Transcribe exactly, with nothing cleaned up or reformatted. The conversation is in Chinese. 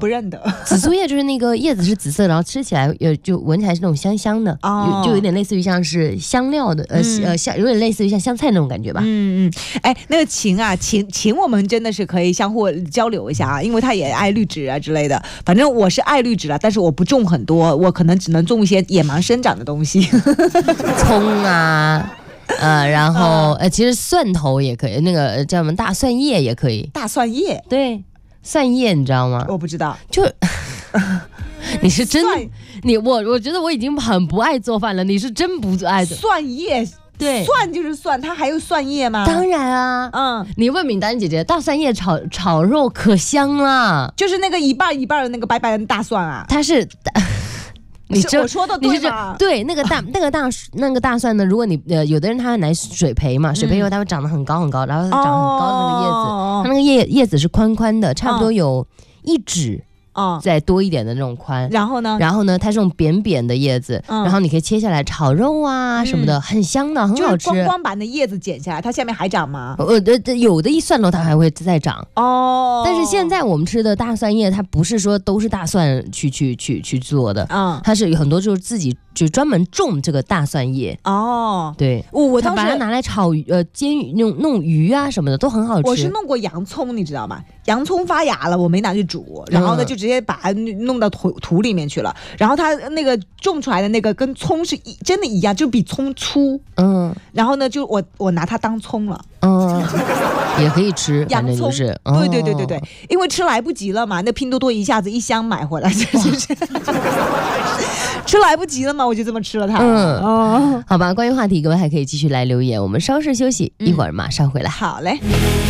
认得。 紫苏叶就是那个叶子是紫色，然后吃起来有就闻起来是那种香香的， 哦、 就有点类似于像是香料的，呃、嗯、呃像有点类似于像香菜那种感觉吧。 嗯嗯，哎，那个秦啊，秦秦我们真的是可以相互交流一下啊，因为他也爱绿植啊之类的。反正我是爱绿植了，但是我不种很多，我可能只能种一些野蛮生长的东西， 葱啊。呃，然后呃，其实蒜头也可以，那个叫什么大蒜叶也可以。 大蒜叶， 对，蒜叶你知道吗？ 我不知道， 就你是真你我我觉得我已经很不爱做饭了，你是真不爱做蒜叶。 对， 蒜就是蒜，它还有蒜叶吗？ 当然啊，嗯，你问敏丹姐姐，大蒜叶炒炒肉可香了， 就是那个一半一半的那个白白的大蒜啊， 它是。 你这我说的对吗？对，那个大那个大那个大蒜呢？如果你呃有的人他会拿水培嘛，水培以后它会长得很高很高，然后它长得很高的那个叶子，哦、它那个叶叶子是宽宽的，差不多有一指。哦，再多一点的那种宽， 然后呢？ 然后呢，它是用扁扁的叶子，嗯、然后你可以切下来炒肉啊什么的，嗯、很香的，很好吃。 就是光光把那叶子剪下来，它下面还长吗？ 呃，有的一蒜头它还会再长哦。但是现在我们吃的大蒜叶，它不是说都是大蒜去去去去做的，嗯，它是有很多就是自己就专门种这个大蒜叶哦。对， 我我当时把它拿来炒呃煎鱼弄弄鱼啊什么的都很好吃。 我是弄过洋葱，你知道吗？洋葱发芽了，我没拿去煮，然后呢就直接把它弄到土土里面去了。然后它那个种出来的那个跟葱是一真的一样，就比葱粗。嗯，然后呢就我我拿它当葱了。嗯， 也可以吃， 洋葱就是、 哦、对对对对对，因为吃来不及了嘛，那拼多多一下子一箱买回来，就是吃来不及了嘛，我就这么吃了它。嗯，哦， 好吧，关于话题各位还可以继续来留言，我们稍事休息，嗯、一会儿马上回来。 好嘞。